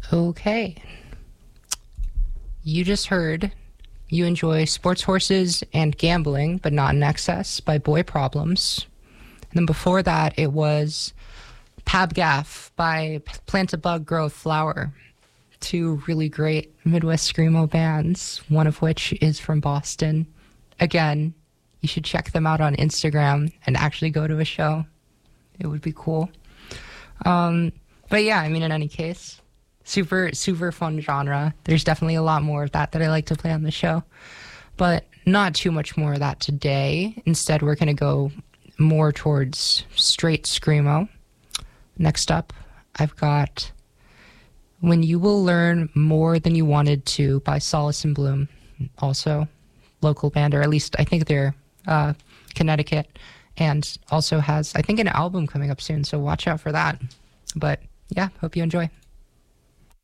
Okay. You just heard You Enjoy Sports Horses and Gambling, but Not in Excess by Boy Problems. And then before that, it was Pabgaff by Plant a Bug, Grow a Flower. Two really great Midwest Screamo bands, one of which is from Boston. Again, you should check them out on Instagram and actually go to a show. It would be cool. But yeah, I mean, in any case, super fun genre. There's definitely a lot more of that I like to play on the show, but not too much more of that today. Instead, we're going to go more towards straight screamo. Next up, I've got When You Will Learn More Than You Wanted To by Solace and Bloom, also local band, or at least I think they're Connecticut, and also has, I think, an album coming up soon, so watch out for that. But yeah, hope you enjoy.